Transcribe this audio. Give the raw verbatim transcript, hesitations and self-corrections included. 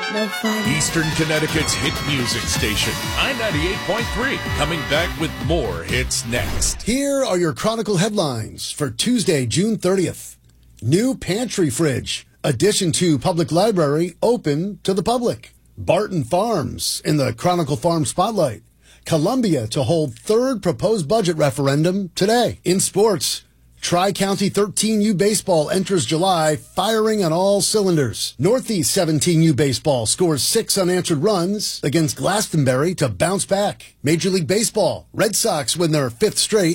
No fun. Eastern Connecticut's hit music station, I ninety-eight point three. Coming back with more hits next. Here are your Chronicle headlines for Tuesday, June thirtieth. New pantry fridge. Addition to public library open to the public. Barton Farms in the Chronicle Farm Spotlight. Columbia to hold third proposed budget referendum today. In sports, Tri-County thirteen U baseball enters July, firing on all cylinders. Northeast seventeen U baseball scores six unanswered runs against Glastonbury to bounce back. Major League Baseball, Red Sox win their fifth straight.